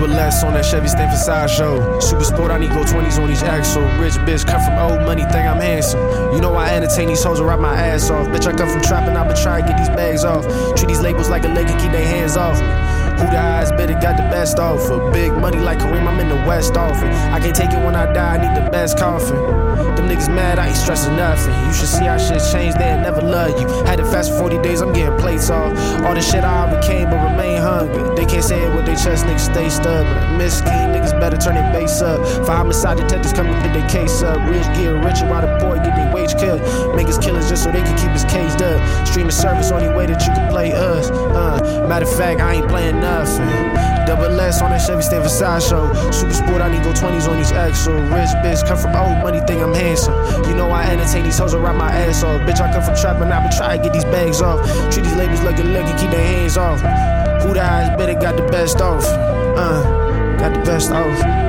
Double S on that Chevy, stand for sideshow. Super sport, I need go 20s on each axle. Rich bitch, come from old money, think I'm handsome. You know I entertain these hoes and rap my ass off. Bitch, I come from trapping, I've been trying to get these bags off. Treat these labels like a leg and keep their hands off me. Who the highest bidder got the best offer? Big money like Kareem, I'm in the West office. I can't take it when I die, I need the best coffin. Them niggas mad, I ain't stressing nothing. You should see how shit changed, they'll never love you. Had to fast for 40 days, I'm getting plates off. All the shit I overcame, but remain hungry. They can't say it with their chest, niggas stay stubborn. Miskin niggas better turn their base up. For homicide detectives come and pick their case up. Rich get richer while the poor get their wage cut. Make us killers just so they can keep us caged up. Streaming service, only way that you can play us. Matter of fact, I ain't playing nothing. Double S on that Chevy, stand for sideshow. Super sport, I need go 20s on each axle. Rich bitch, come from old money, think I'm handsome. You know I entertain these hoes and rap my ass off. Bitch, I come from trapping, I been trying to get these bags off. Treat these labels like a leg and keep their hands off. Who the highest bidder got the best off? Got the best off.